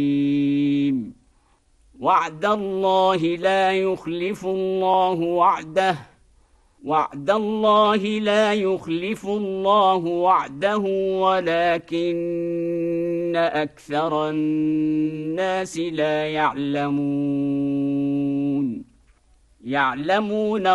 وعد الله لا يخلف الله وعده ولكن أكثر الناس لا يعلمون